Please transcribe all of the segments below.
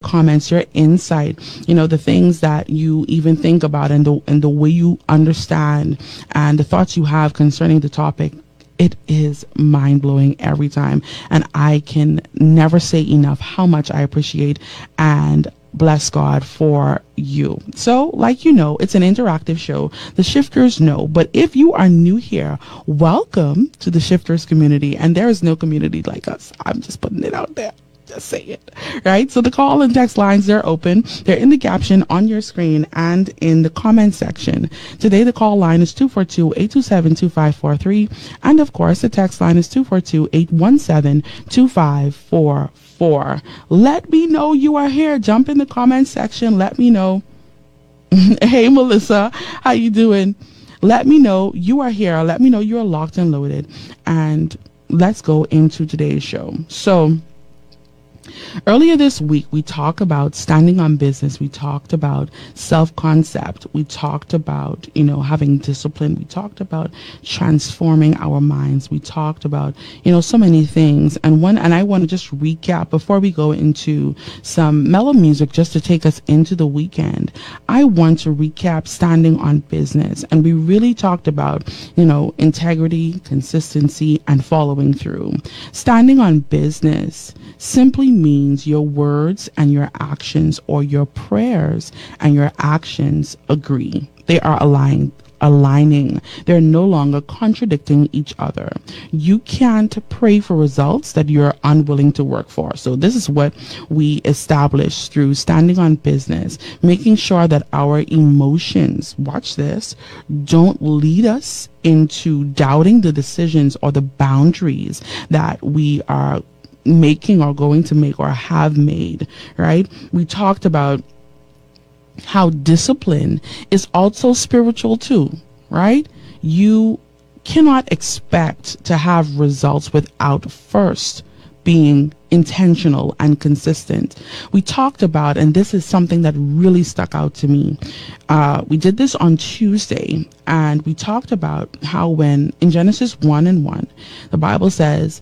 comments, your insight, the things that you even think about, and the way you understand and the thoughts you have concerning the topic. It is mind-blowing every time, and I can never say enough how much I appreciate and bless God for you. So, it's an interactive show. The Shifters know, but if you are new here, welcome to the Shifters community, and there is no community like us. I'm just putting it out there. Just say it, right? So the call and text lines, they're open. They're in the caption on your screen and in the comment section. Today, the call line is 242-827-2543. And of course, the text line is 242-817-2544. Let me know you are here. Jump in the comment section. Let me know. Hey, Melissa, how you doing? Let me know you are here. Let me know you're locked and loaded. And let's go into today's show. So, earlier this week, we talked about standing on business. We talked about self-concept. We talked about, having discipline. We talked about transforming our minds. We talked about, so many things. And I want to just recap before we go into some mellow music just to take us into the weekend. I want to recap standing on business. And we really talked about, integrity, consistency, and following through. Standing on business simply means your words and your actions, or your prayers and your actions, agree. They are aligning. They're no longer contradicting each other. You can't pray for results that you're unwilling to work for. So this is what we establish through standing on business, making sure that our emotions, watch this, don't lead us into doubting the decisions or the boundaries that we are making or going to make or have made, right? We talked about how discipline is also spiritual too, right? You cannot expect to have results without first being intentional and consistent. We talked about, and this is something that really stuck out to me. We did this on Tuesday, and we talked about how when in Genesis 1:1, the Bible says,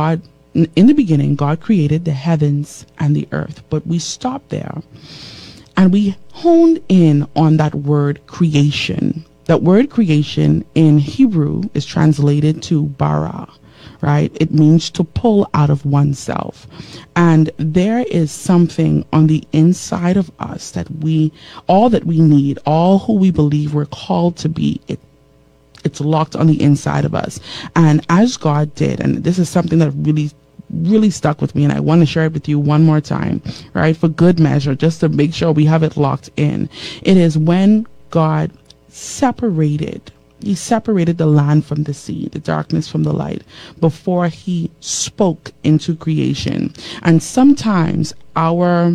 in the beginning, God created the heavens and the earth, but we stopped there and we honed in on that word creation. That word creation in Hebrew is translated to bara, right? It means to pull out of oneself. And there is something on the inside of us that all that we need, all who we believe we're called to be, it's locked on the inside of us. And as God did, and this is something that really stuck with me, and I want to share it with you one more time, right? For good measure, just to make sure we have it locked in. It is when God separated the land from the sea, the darkness from the light, before he spoke into creation. And sometimes our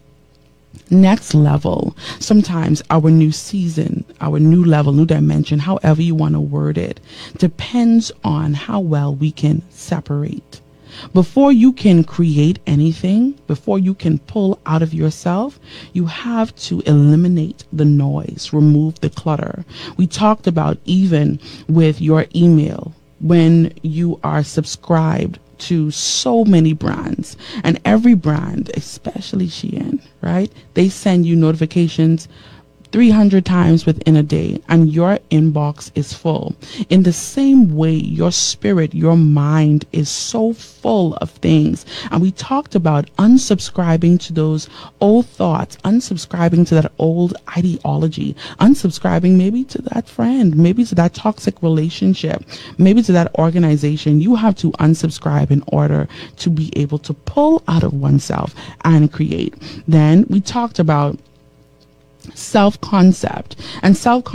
next level, sometimes our new season, our new level, new dimension, however you want to word it, depends on how well we can separate. Before you can create anything, before you can pull out of yourself, you have to eliminate the noise, remove the clutter. We talked about even with your email, when you are subscribed to so many brands, and every brand, especially Shein, right? They send you notifications 300 times within a day, and your inbox is full. In the same way, your spirit, your mind is so full of things. And we talked about unsubscribing to those old thoughts, unsubscribing to that old ideology, unsubscribing maybe to that friend, maybe to that toxic relationship, maybe to that organization. You have to unsubscribe in order to be able to pull out of oneself and create. Then we talked about self-concept, and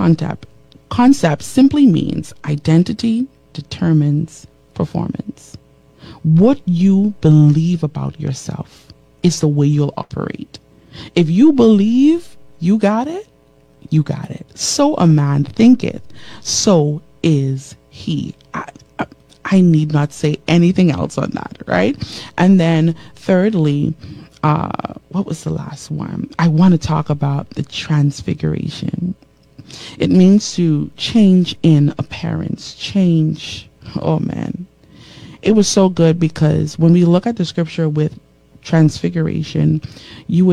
concept simply means identity determines performance. What you believe about yourself is the way you'll operate. If you believe you got it, you got it. So a man thinketh, so is he. I need not say anything else on that, right? And then thirdly, what was the last one? I want to talk about the transfiguration. It means to change in appearance, change. Oh man. It was so good because when we look at the scripture with transfiguration, you